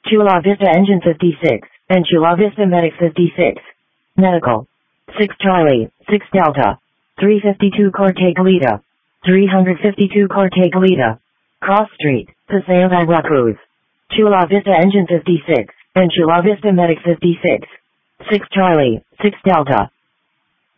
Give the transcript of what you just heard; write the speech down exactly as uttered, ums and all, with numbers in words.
Chula Vista Engine fifty-six, and Chula Vista Medic fifty-six. Medical. six Charlie, six Delta. three fifty-two Corte Galita. three fifty-two Corte Galita. Cross Street, Paseo de la Cruz. Chula Vista Engine fifty-six, and Chula Vista Medic fifty-six. six Charlie, six Delta.